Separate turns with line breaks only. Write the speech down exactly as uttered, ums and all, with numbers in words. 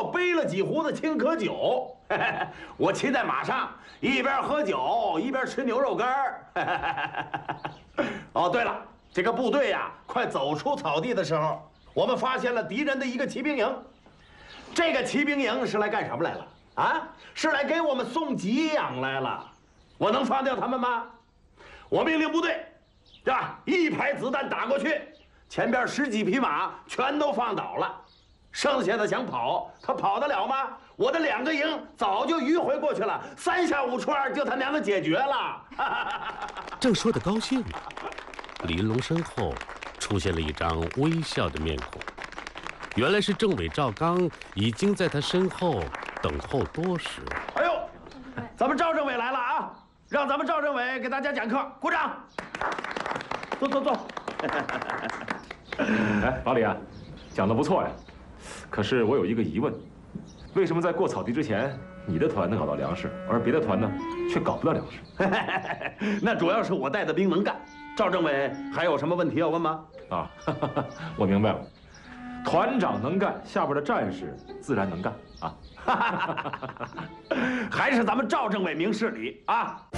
我背了几壶子青稞酒，我骑在马上，一边喝酒一边吃牛肉干儿。哦，对了，这个部队呀，快走出草地的时候，我们发现了敌人的一个骑兵营。这个骑兵营是来干什么来了？啊，是来给我们送给养来了。我能放掉他们吗？我命令部队，是吧？一排子弹打过去，前边十几匹马全都放倒了。 剩下的想跑，他跑得了吗？我的两个营早就迂回过去了，三下五除二就他娘的解决了。
正说得高兴，林龙身后出现了一张微笑的面孔，原来是政委赵刚已经在他身后等候多时。
哎呦，咱们赵政委来了啊！让咱们赵政委给大家讲课，鼓掌。坐坐坐。
哎，老李啊，讲得不错呀。 可是我有一个疑问，为什么在过草地之前，你的团能搞到粮食，而别的团呢却搞不到粮食？
那主要是我带的兵能干。赵政委还有什么问题要问吗？
啊，我明白了，团长能干，下边的战士自然能干啊。
还是咱们赵政委明事理啊。